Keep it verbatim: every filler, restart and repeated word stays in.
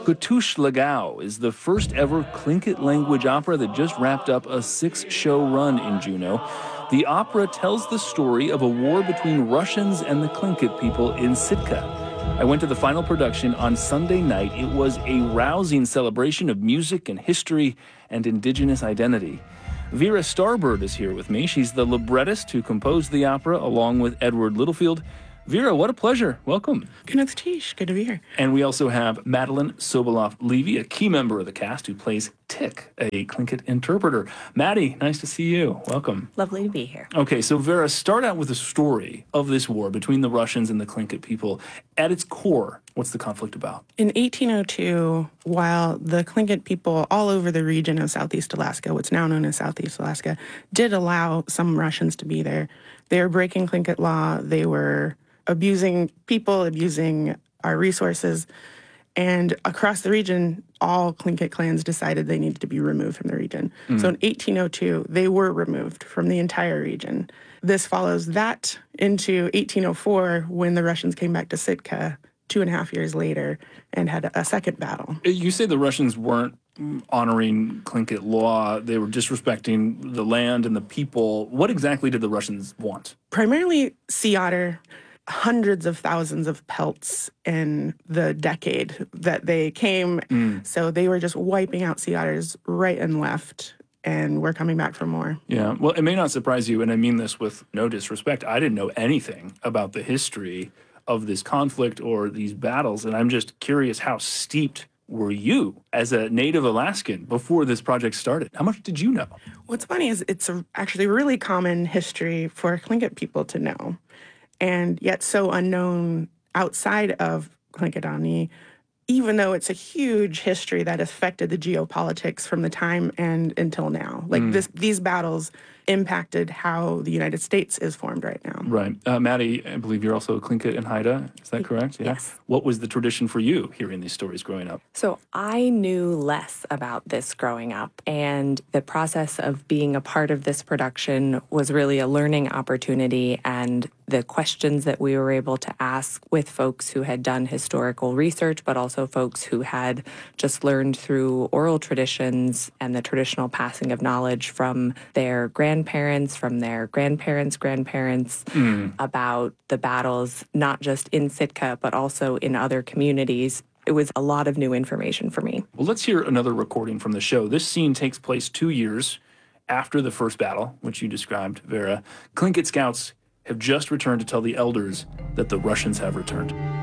Kutush Lagao is the first ever Tlingit language opera that just wrapped up a six-show run in Juneau. The opera tells the story of a war between Russians and the Tlingit people in Sitka. I went to the final production on Sunday night. It was a rousing celebration of music and history and indigenous identity. Vera Starbird is here with me. She's the librettist who composed the opera along with Edward Littlefield. Vera, what a pleasure. Welcome. Good to be here. And we also have Madeline Sobolov-Levy, a key member of the cast who plays Tick, a Tlingit interpreter. Maddie, nice to see you. Welcome. Lovely to be here. Okay, so Vera, start out with the story of this war between the Russians and the Tlingit people. At its core, what's the conflict about? In eighteen oh two, while the Tlingit people all over the region of Southeast Alaska, what's now known as Southeast Alaska, did allow some Russians to be there, they were breaking Tlingit law. They were abusing people, abusing our resources. And across the region, all Tlingit clans decided they needed to be removed from the region. Mm. So in eighteen oh two, they were removed from the entire region. This follows that into eighteen oh four, when the Russians came back to Sitka two and a half years later and had a second battle. You say the Russians weren't honoring Tlingit law. They were disrespecting the land and the people. What exactly did the Russians want? Primarily sea otter. Hundreds of thousands of pelts in the decade that they came. Mm. So they were just wiping out sea otters right and left, and we're coming back for more. Yeah, well, it may not surprise you, and I mean this with no disrespect. I didn't know anything about the history of this conflict or these battles, and I'm just curious, how steeped were you as a native Alaskan before this project started? How much did you know? What's funny is it's a, actually really common history for Tlingit people to know, and yet so unknown outside of Tlingit, even though it's a huge history that affected the geopolitics from the time and until now. Like mm. this, these battles impacted how the United States is formed right now. Right. Uh, Maddie, I believe you're also a Tlingit and Haida. Is that correct? Yeah. Yes. What was the tradition for you hearing these stories growing up? So I knew less about this growing up, and the process of being a part of this production was really a learning opportunity, and the questions that we were able to ask with folks who had done historical research, but also folks who had just learned through oral traditions and the traditional passing of knowledge from their grandparents, from their grandparents' grandparents, mm. about the battles, not just in Sitka, but also in other communities. It was a lot of new information for me. Well, let's hear another recording from the show. This scene takes place two years after the first battle, which you described, Vera. Tlingit scouts have just returned to tell the elders that the Russians have returned.